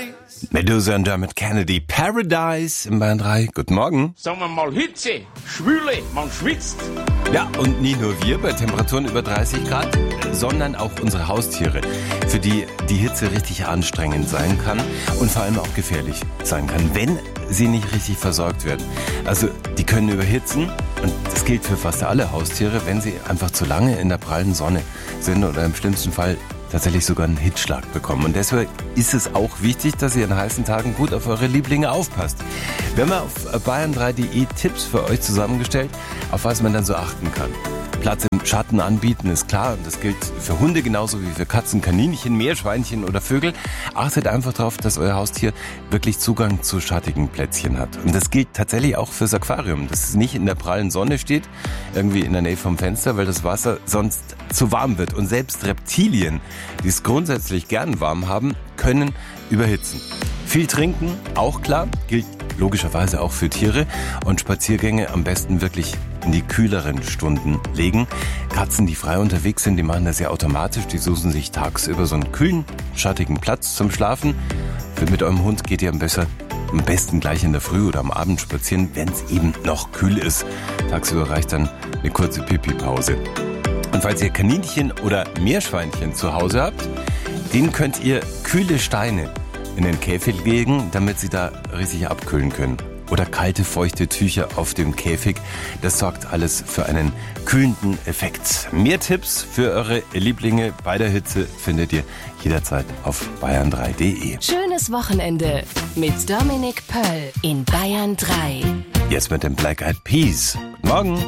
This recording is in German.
Medusa und Dermot Kennedy, Paradise im Bayern 3. Guten Morgen. Sagen wir mal Hitze, Schwüle, man schwitzt. Ja, und nicht nur wir bei Temperaturen über 30 Grad, sondern auch unsere Haustiere, für die die Hitze richtig anstrengend sein kann und vor allem auch gefährlich sein kann, wenn sie nicht richtig versorgt werden. Also die können überhitzen und das gilt für fast alle Haustiere, wenn sie einfach zu lange in der prallen Sonne sind oder im schlimmsten Fall tatsächlich sogar einen Hitzschlag bekommen. Und deshalb ist es auch wichtig, dass ihr an heißen Tagen gut auf eure Lieblinge aufpasst. Wir haben auf bayern3.de Tipps für euch zusammengestellt, auf was man dann so achten kann. Platz im Schatten anbieten ist klar und das gilt für Hunde genauso wie für Katzen, Kaninchen, Meerschweinchen oder Vögel. Achtet einfach darauf, dass euer Haustier wirklich Zugang zu schattigen Plätzchen hat. Und das gilt tatsächlich auch fürs Aquarium, dass es nicht in der prallen Sonne steht, irgendwie in der Nähe vom Fenster, weil das Wasser sonst zu warm wird. Und selbst Reptilien, die es grundsätzlich gern warm haben, können überhitzen. Viel trinken, auch klar, gilt logischerweise auch für Tiere und Spaziergänge am besten wirklich in die kühleren Stunden legen. Katzen, die frei unterwegs sind, die machen das ja automatisch. Die suchen sich tagsüber so einen kühlen, schattigen Platz zum Schlafen. Mit eurem Hund geht ihr am besten gleich in der Früh oder am Abend spazieren, wenn es eben noch kühl ist. Tagsüber reicht dann eine kurze Pipi-Pause. Und falls ihr Kaninchen oder Meerschweinchen zu Hause habt, denen könnt ihr kühle Steine in den Käfig legen, damit sie da richtig abkühlen können. Oder kalte, feuchte Tücher auf dem Käfig. Das sorgt alles für einen kühlenden Effekt. Mehr Tipps für eure Lieblinge bei der Hitze findet ihr jederzeit auf bayern3.de. Schönes Wochenende mit Dominik Pöll in Bayern 3. Jetzt mit dem Black Eyed Peas. Guten Morgen.